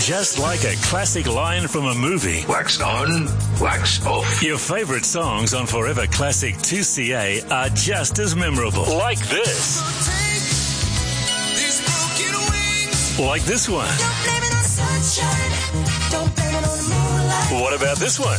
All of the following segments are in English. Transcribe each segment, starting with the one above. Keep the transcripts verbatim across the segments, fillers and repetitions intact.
just like a classic line from a movie. Wax on, wax off. Your favourite songs on Forever Classic two C A are just as memorable. Like this. Like this one. Don't blame it on sunshine. Don't blame it on the moonlight. What about this one?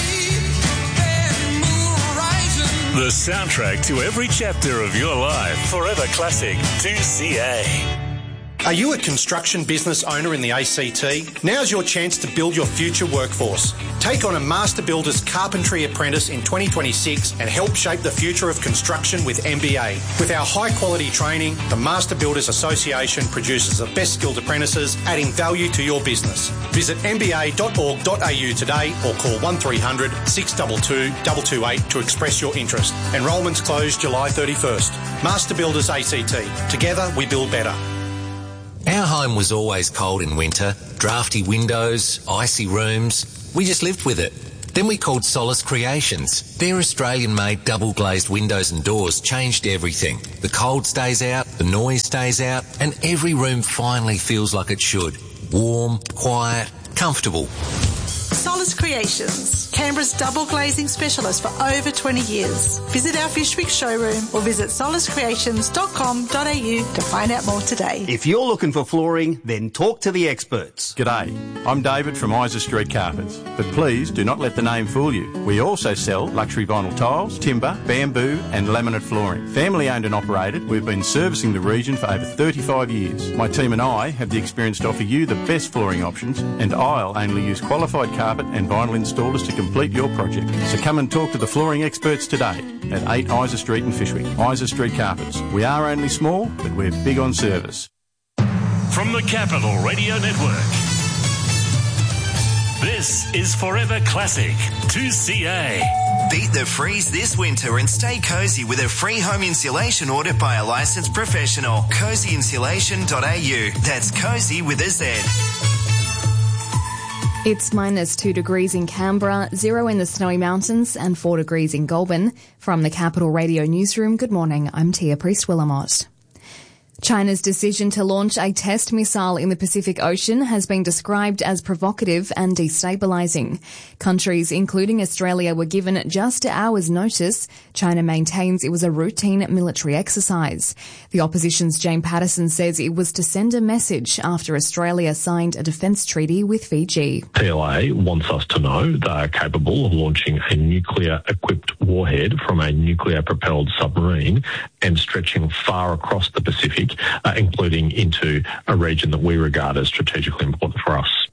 The soundtrack to every chapter of your life. Forever Classic two C A. Are you a construction business owner in the A C T? Now's your chance to build your future workforce. Take on a Master Builders Carpentry Apprentice in twenty twenty-six and help shape the future of construction with M B A. With our high-quality training, the Master Builders Association produces the best skilled apprentices, adding value to your business. Visit m b a dot org dot a u today or call one three hundred, six two two, two two eight to express your interest. Enrolments close July thirty-first. Master Builders A C T. Together we build better. Our home was always cold in winter, drafty windows, icy rooms. We just lived with it. Then we called Solace Creations. Their Australian-made double-glazed windows and doors changed everything. The cold stays out, the noise stays out, and every room finally feels like it should. Warm, quiet, comfortable. Solace Creations, Canberra's double glazing specialist for over twenty years. Visit our Fishwick showroom or visit solace creations dot com dot a u to find out more today. If you're looking for flooring, then talk to the experts. G'day, I'm David from Isa Street Carpets, but please do not let the name fool you. We also sell luxury vinyl tiles, timber, bamboo and laminate flooring. Family owned and operated, we've been servicing the region for over thirty-five years. My team and I have the experience to offer you the best flooring options, and I'll only use qualified carpet and vinyl installers to complete your project. So come and talk to the flooring experts today at eight Isa Street in Fishwick. Isa Street Carpets. We are only small, but we're big on service. From the Capital Radio Network, this is Forever Classic two C A. Beat the freeze this winter and stay cosy with a free home insulation audit by a licensed professional. cozy insulation dot a u. That's cozy with a Z. It's minus two degrees in Canberra, zero in the Snowy Mountains and four degrees in Goulburn. From the Capital Radio Newsroom, good morning, I'm Tia Priest-Willamot. China's decision to launch a test missile in the Pacific Ocean has been described as provocative and destabilising. Countries, including Australia, were given just hours' notice. China maintains it was a routine military exercise. The opposition's Jane Patterson says it was to send a message after Australia signed a defence treaty with Fiji. P L A wants us to know they are capable of launching a nuclear-equipped warhead from a nuclear-propelled submarine and stretching far across the Pacific, Uh, including into a region that we regard as strategically important for us.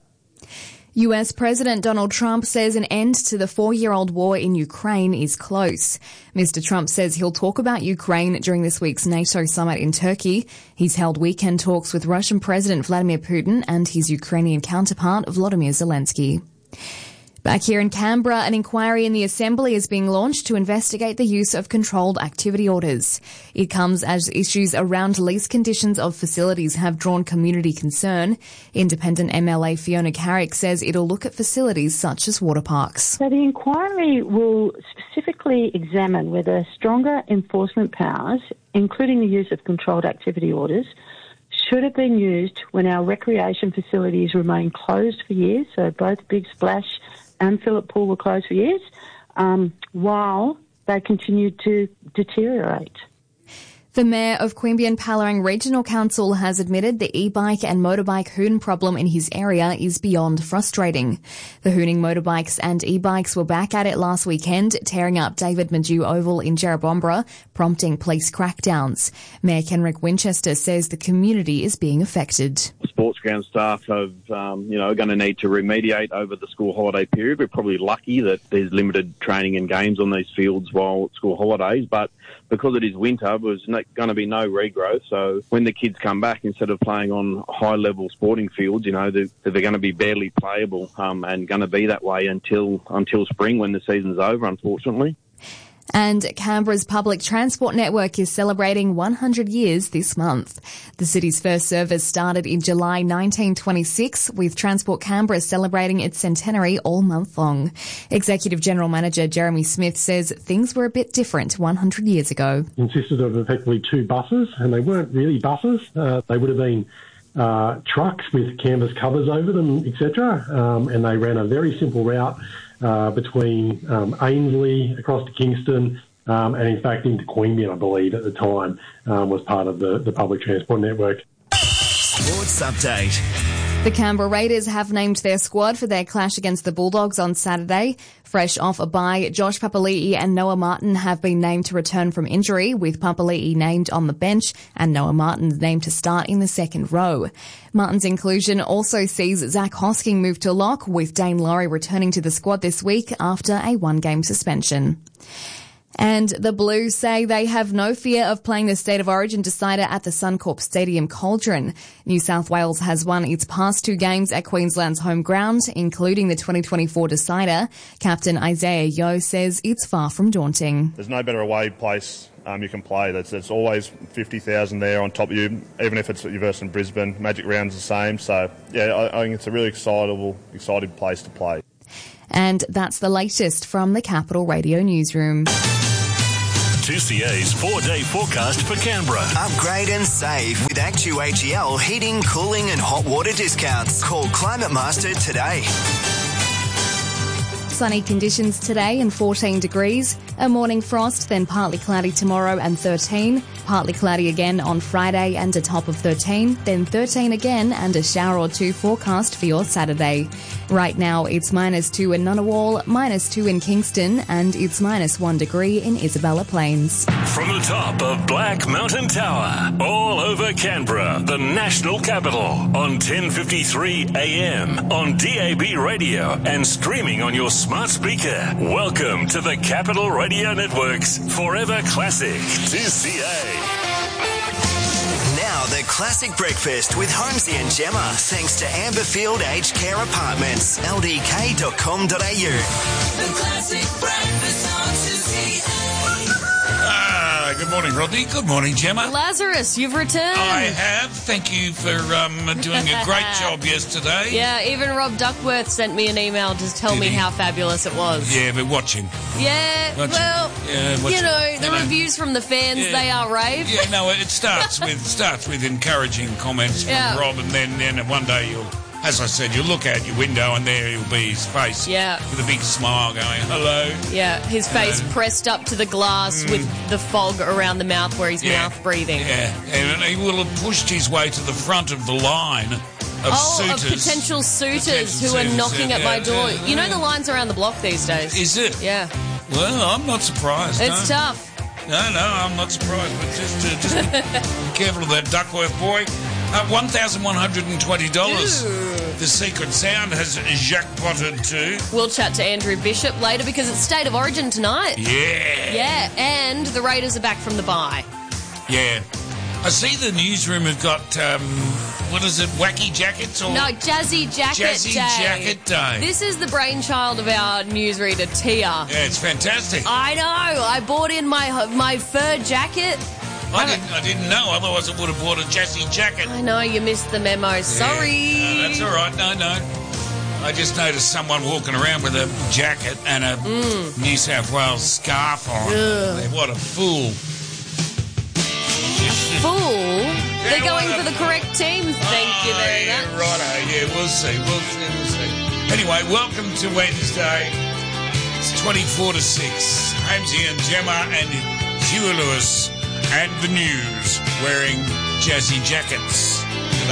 U S President Donald Trump says an end to the four-year-old war in Ukraine is close. Mister Trump says he'll talk about Ukraine during this week's NATO summit in Turkey. He's held weekend talks with Russian President Vladimir Putin and his Ukrainian counterpart Volodymyr Zelensky. Back here in Canberra, an inquiry in the Assembly is being launched to investigate the use of controlled activity orders. It comes as issues around lease conditions of facilities have drawn community concern. Independent M L A Fiona Carrick says it'll look at facilities such as water parks. So the inquiry will specifically examine whether stronger enforcement powers, including the use of controlled activity orders, should have been used when our recreation facilities remain closed for years, so both Big Splash and Phillip Pool were closed for years, um, while they continued to deteriorate. The Mayor of Queanbeyan Palerang Regional Council has admitted the e-bike and motorbike hoon problem in his area is beyond frustrating. The hooning motorbikes and e-bikes were back at it last weekend, tearing up David Madew Oval in Jerrabombra, prompting police crackdowns. Mayor Kenrick Winchester says the community is being affected. Sports ground staff have, um, you know, going to need to remediate over the school holiday period. We're probably lucky that there's limited training and games on these fields while school holidays, but because it is winter, there's going to be no regrowth. So when the kids come back, instead of playing on high-level sporting fields, you know, they're, they're going to be barely playable um, and going to be that way until until spring when the season's over, unfortunately. And Canberra's public transport network is celebrating one hundred years this month. The city's first service started in July nineteen twenty-six, with Transport Canberra celebrating its centenary all month long. Executive General Manager Jeremy Smith says things were a bit different one hundred years ago. Consisted of effectively two buses, and they weren't really buses. Uh, they would have been uh, trucks with canvas covers over them, et cetera. Um, and they ran a very simple route uh, between um, Ainslie across to Kingston, um, and in fact into Queanbeyan, I believe, at the time, um, was part of the, the public transport network. Sports update. The Canberra Raiders have named their squad for their clash against the Bulldogs on Saturday. Fresh off a bye, Josh Papali'i and Noah Martin have been named to return from injury, with Papali'i named on the bench and Noah Martin named to start in the second row. Martin's inclusion also sees Zach Hosking move to lock, with Dane Laurie returning to the squad this week after a one-game suspension. And the Blues say they have no fear of playing the State of Origin decider at the Suncorp Stadium Cauldron. New South Wales has won its past two games at Queensland's home ground, including the twenty twenty-four decider. Captain Isaiah Yeo says it's far from daunting. There's no better away place um, you can play. That's, that's always fifty thousand there on top of you, even if it's you're versus Brisbane. Magic Round's the same. So, yeah, I, I think it's a really excitable, exciting place to play. And that's the latest from the Capital Radio newsroom. two C A's four-day forecast for Canberra. Upgrade and save with Actu H E L heating, cooling and hot water discounts. Call Climate Master today. Sunny conditions today and fourteen degrees. A morning frost, then partly cloudy tomorrow and thirteen. Partly cloudy again on Friday and a top of thirteen. Then thirteen again and a shower or two forecast for your Saturday. Right now it's minus two in Ngunnawal, minus two in Kingston, and it's minus one degree in Isabella Plains. From the top of Black Mountain Tower, all over Canberra, the national capital, on ten fifty-three A M, on D A B radio and streaming on your smart speaker. Welcome to the Capital Radio Network's Forever Classic two C A. Now the Classic Breakfast with Holmesy and Gemma, thanks to Amberfield Aged Care Apartments, L D K dot com dot A U. The Classic Breakfast on two C A. Ah, good morning, Rodney. Good morning, Gemma. Lazarus, you've returned. I have. Thank you for um, doing a great job yesterday. Yeah, even Rob Duckworth sent me an email to tell Did me he? how fabulous it was. Yeah, but watching. Yeah, Watching. well, Yeah, watching. you know, the You know. reviews from the fans, Yeah. they are rave. Yeah, no, it starts with starts with encouraging comments from Yeah. Rob, and then, then one day you'll, as I said, you'll look out your window and there will be his face. Yeah. With a big smile going, hello. Yeah, his face Um, pressed up to the glass mm. with the fog around the mouth where he's Yeah. mouth breathing. Yeah, and he will have pushed his way to the front of the line of oh, suitors. of potential suitors Potential who are suitors, knocking yeah, at my yeah, door. yeah, you know yeah. the lines around the block these days. Is it? Yeah. Well, I'm not surprised. It's no. tough. No, no, I'm not surprised, but just, uh, just be careful of that Duckworth boy. Uh, one thousand one hundred twenty dollars. The Secret Sound has jackpotted too. We'll chat to Andrew Bishop later because it's State of Origin tonight. Yeah. Yeah, and the Raiders are back from the bye. Yeah. I see the newsroom have got, um, what is it, wacky jackets? Or No, Jazzy Jacket Jazzy Day. Jacket Day. This is the brainchild of our newsreader, Tia. Yeah, it's fantastic. I know. I bought in my my fur jacket. I didn't, I didn't know, otherwise I would have bought a Jazzy jacket. I know, you missed the memo. Sorry. Yeah, no, that's all right. No, no. I just noticed someone walking around with a jacket and a Mm. New South Wales scarf on. Ugh. What a fool. Fool. They're going for the correct team. Thank you very yeah, much. Righto, yeah, we'll see, we'll see, we'll see. Anyway, welcome to Wednesday. It's twenty-four to six. Hamsy and Gemma and Huey Lewis and the news wearing jazzy jackets.